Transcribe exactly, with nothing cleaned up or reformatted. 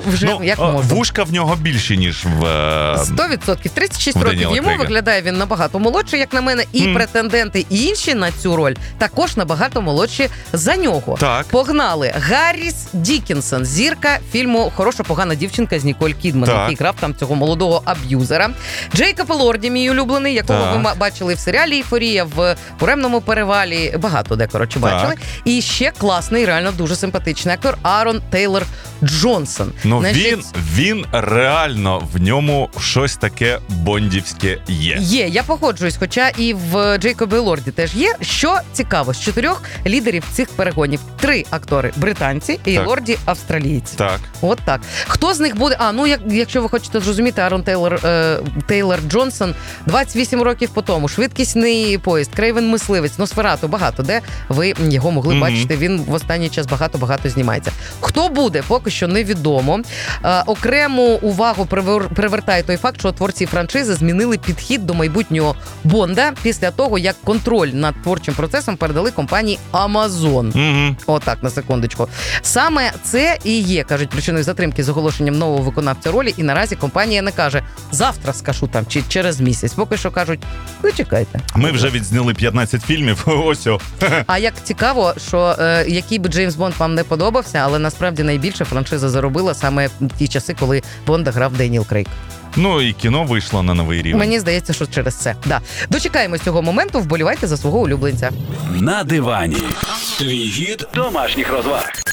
вже ну, як можна. Вушка в нього більші, ніж в... сто відсотків. тридцять шість років Деніела йому, Крейга. виглядає він набагато молодший, як на мене, і Mm. претенденти інші на цю роль також набагато молодші за нього. Так. Погнали. Гарріс Дікінсон, зірка фільму «Хороша погана дівчинка» з Ніколь Кідман, Так. який грав там цього молодого аб'юзера. Джейкоб Елорді, мій улюблений, якого Так. ви ма- бачили в серіалі «Ейфорія», в «Буремному перевалі», багато де, коротше, Так. бачили. І ще класний, реально дуже симпатичний актор Аарон Тейлор Джонсон. Ну Значить, він, він реально в ньому щось таке бондівське є. Є, я погоджуюсь, хоча і в Джейкобі Лорді теж є. Що цікаво, з чотирьох лідерів цих перегонів три актори британці і Так. Лорді австралієць. Так. От так. Хто з них буде? А, ну як, якщо ви хочете зрозуміти, Аарон Тейлор, е, Тейлор Джонсон двадцять вісім років по тому, «Швидкісний поїзд», «Крейвен мисливець», «Носферату», багато де ви його могли Мгм. бачити. Він в останній час багато-багато знімається. Хто буде, поки що невідомо. Е, окрему увагу привер- привертає той факт, що творці франшизи змінили підхід до майбутнього Бонда після того, як контроль над творчим процесом передали компанії Amazon. Угу. Отак, на секундочку. Саме це і є, кажуть, причиною затримки з оголошенням нового виконавця ролі, і наразі компанія не каже «завтра скажу» там, чи через місяць. Поки що кажуть «зачекайте». Ми вже відзняли п'ятнадцять фільмів, ось о. А як цікаво, що е, який би Джеймс Бонд вам не подобався, але насправді найбільше франшиза заробила саме в ті часи, коли Бонда грав Деніел Крейг. Ну і кіно вийшло на новий рівень. Мені здається, що через це. Да. Дочекаємось цього моменту, вболівайте за свого улюбленця. На дивані. Твій гід домашніх розваг.